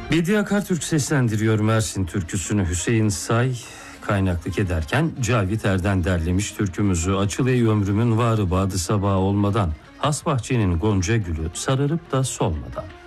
Bediye Akartürk seslendiriyor Mersin türküsünü. Hüseyin Say kaynaklık ederken Cavit Erden derlemiş türkümüzü. Açıl ey ömrümün varı badı sabahı olmadan, has bahçenin gonca gülü sararıp da solmadan.